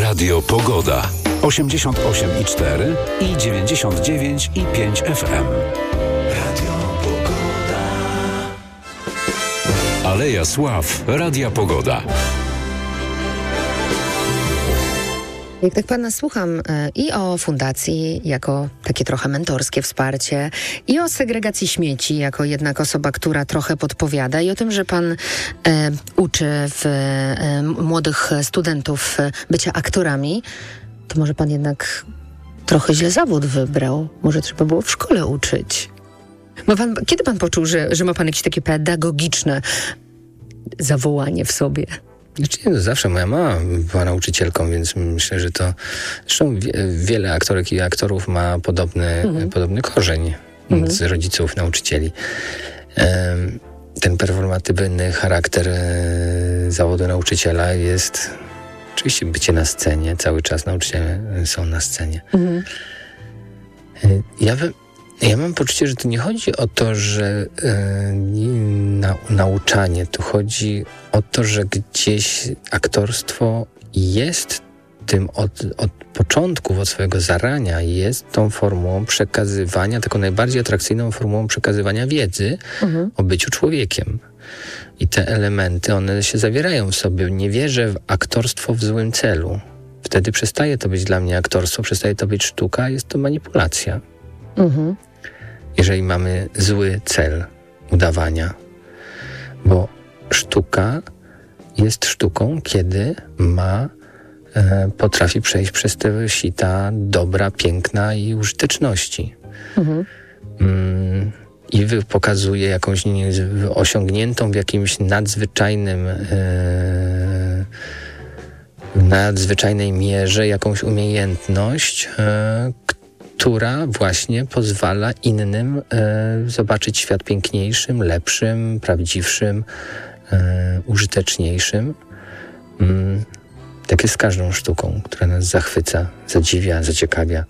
Radio Pogoda. 88,4 i 99,5 FM. Radio Pogoda. Aleja Sław. Radia Pogoda. Jak tak pana słucham i o fundacji jako takie trochę mentorskie wsparcie, i o segregacji śmieci jako jednak osoba, która trochę podpowiada, i o tym, że pan uczy młodych studentów bycia aktorami, to może pan jednak trochę źle zawód wybrał. Może trzeba było w szkole uczyć. Kiedy pan poczuł, że ma pan jakieś takie pedagogiczne zawołanie w sobie? Zawsze moja mama była nauczycielką, więc myślę, że to... Zresztą wiele aktorek i aktorów ma podobny korzeń z rodziców, nauczycieli. Ten performatywny charakter zawodu nauczyciela jest... Oczywiście bycie na scenie, cały czas nauczyciele są na scenie. Ja mam poczucie, że to nie chodzi o to, że nauczanie, tu chodzi o to, że gdzieś aktorstwo jest tym od początków, od swojego zarania, jest tą formułą przekazywania, taką najbardziej atrakcyjną formułą przekazywania wiedzy o byciu człowiekiem. I te elementy, one się zawierają w sobie. Nie wierzę w aktorstwo w złym celu. Wtedy przestaje to być dla mnie aktorstwo, przestaje to być sztuka, jest to manipulacja. Jeżeli mamy zły cel udawania. Bo sztuka jest sztuką, kiedy potrafi przejść przez te sita dobra, piękna i użyteczności. I pokazuje jakąś osiągniętą w jakimś nadzwyczajnej mierze jakąś umiejętność, która właśnie pozwala innym zobaczyć świat piękniejszym, lepszym, prawdziwszym, użyteczniejszym. Tak jest z każdą sztuką, która nas zachwyca, zadziwia, zaciekawia.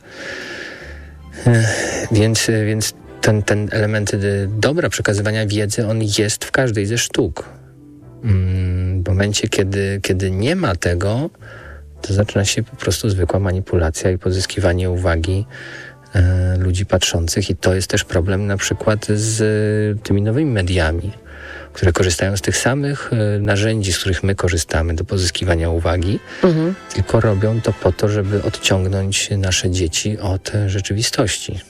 Więc ten element dobra przekazywania wiedzy, on jest w każdej ze sztuk. W momencie, kiedy nie ma tego, to zaczyna się po prostu zwykła manipulacja i pozyskiwanie uwagi ludzi patrzących, i to jest też problem na przykład z tymi nowymi mediami, które korzystają z tych samych narzędzi, z których my korzystamy do pozyskiwania uwagi, tylko robią to po to, żeby odciągnąć nasze dzieci od rzeczywistości.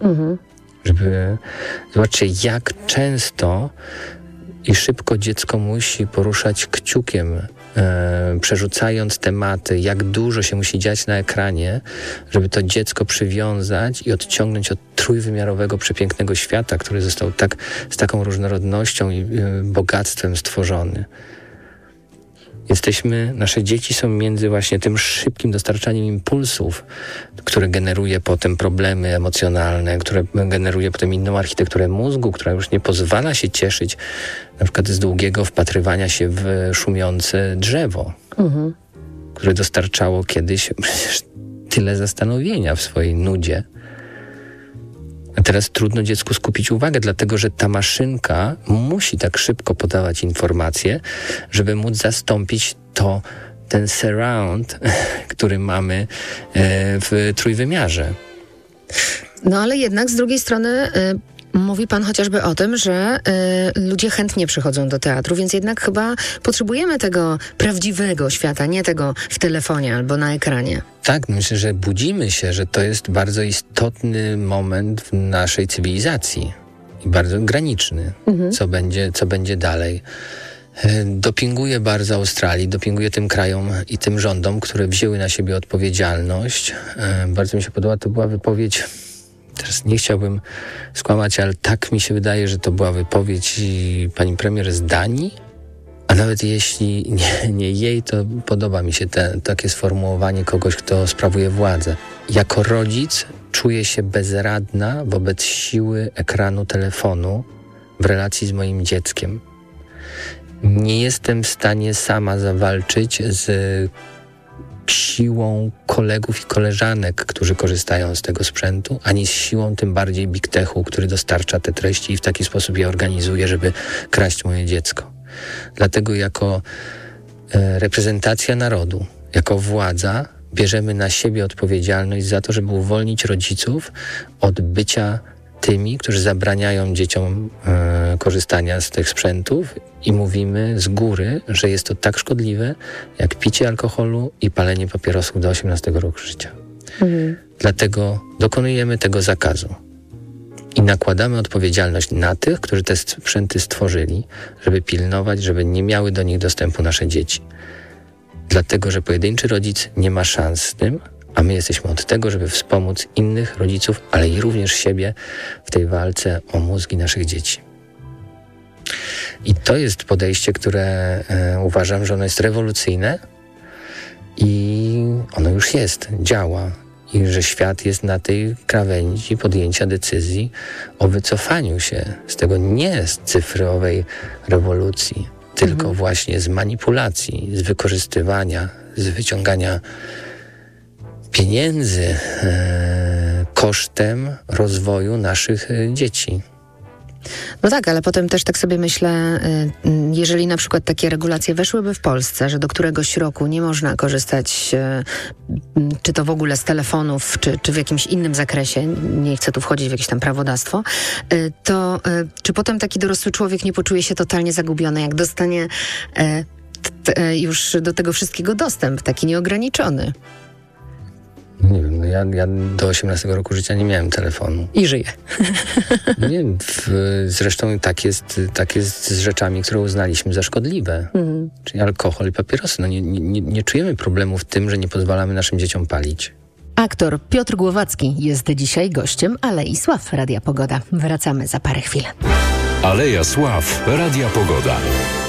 Zobaczcie, jak często i szybko dziecko musi poruszać kciukiem, przerzucając tematy, jak dużo się musi dziać na ekranie, żeby to dziecko przywiązać i odciągnąć od trójwymiarowego, przepięknego świata, który został z taką różnorodnością i bogactwem stworzony. Nasze dzieci są między właśnie tym szybkim dostarczaniem impulsów, które generuje potem problemy emocjonalne, które generuje potem inną architekturę mózgu, która już nie pozwala się cieszyć na przykład z długiego wpatrywania się w szumiące drzewo, które dostarczało kiedyś tyle zastanowienia w swojej nudzie. A teraz trudno dziecku skupić uwagę, dlatego że ta maszynka musi tak szybko podawać informacje, żeby móc zastąpić ten surround, który mamy w trójwymiarze. No ale jednak z drugiej strony mówi pan chociażby o tym, że ludzie chętnie przychodzą do teatru, więc jednak chyba potrzebujemy tego prawdziwego świata, nie tego w telefonie albo na ekranie. Tak, myślę, że budzimy się, że to jest bardzo istotny moment w naszej cywilizacji i bardzo graniczny, co będzie dalej. Dopinguję bardzo Australii, dopinguję tym krajom i tym rządom, które wzięły na siebie odpowiedzialność. Bardzo mi się podoba, to była wypowiedź, teraz nie chciałbym skłamać, ale tak mi się wydaje, że to była wypowiedź pani premier z Danii, a nawet jeśli nie jej, to podoba mi się takie sformułowanie kogoś, kto sprawuje władzę. Jako rodzic czuję się bezradna wobec siły ekranu telefonu w relacji z moim dzieckiem. Nie jestem w stanie sama zawalczyć z siłą kolegów i koleżanek, którzy korzystają z tego sprzętu, ani z siłą tym bardziej big techu, który dostarcza te treści i w taki sposób je organizuje, żeby kraść moje dziecko. Dlatego jako reprezentacja narodu, jako władza bierzemy na siebie odpowiedzialność za to, żeby uwolnić rodziców od bycia tymi, którzy zabraniają dzieciom korzystania z tych sprzętów i mówimy z góry, że jest to tak szkodliwe, jak picie alkoholu i palenie papierosów do 18 roku życia. Dlatego dokonujemy tego zakazu i nakładamy odpowiedzialność na tych, którzy te sprzęty stworzyli, żeby pilnować, żeby nie miały do nich dostępu nasze dzieci. Dlatego, że pojedynczy rodzic nie ma szans z tym, a my jesteśmy od tego, żeby wspomóc innych rodziców, ale i również siebie w tej walce o mózgi naszych dzieci. I to jest podejście, które uważam, że ono jest rewolucyjne i ono już jest, działa. I że świat jest na tej krawędzi podjęcia decyzji o wycofaniu się z tego nie z cyfrowej rewolucji, tylko właśnie z manipulacji, z wykorzystywania, z wyciągania pieniędzy kosztem rozwoju naszych dzieci. No tak, ale potem też tak sobie myślę, jeżeli na przykład takie regulacje weszłyby w Polsce, że do któregoś roku nie można korzystać czy to w ogóle z telefonów, czy w jakimś innym zakresie, nie chcę tu wchodzić w jakieś tam prawodawstwo, to czy potem taki dorosły człowiek nie poczuje się totalnie zagubiony, jak dostanie już do tego wszystkiego dostęp, taki nieograniczony? Nie wiem, no ja do 18 roku życia nie miałem telefonu. I żyję. Nie, zresztą tak jest z rzeczami, które uznaliśmy za szkodliwe. Czyli alkohol i papierosy. No nie czujemy problemu w tym, że nie pozwalamy naszym dzieciom palić. Aktor Piotr Głowacki jest dzisiaj gościem Alei Sław Radia Pogoda. Wracamy za parę chwil. Aleja Sław Radia Pogoda.